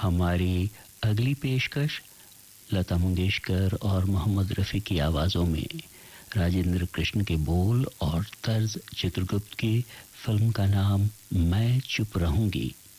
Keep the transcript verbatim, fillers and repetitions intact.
हमारी अगली पेशकश लता मंगेशकर और मोहम्मद रफ़ी की आवाज़ों में, राजेंद्र कृष्ण के बोल और तर्ज चित्रगुप्त की। फिल्म का नाम मैं चुप रहूंगी।